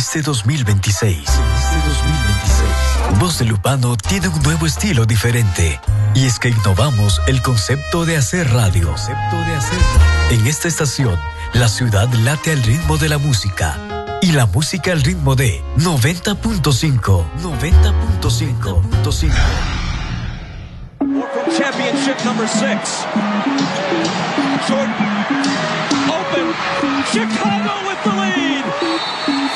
este 2026, Voz de Lupano tiene un nuevo estilo diferente. Y es que innovamos el concepto de hacer radio. En esta estación, la ciudad late al ritmo de la música. Y la música al ritmo de 90.5. Championship number 6. Jordan. Open. Chicago with the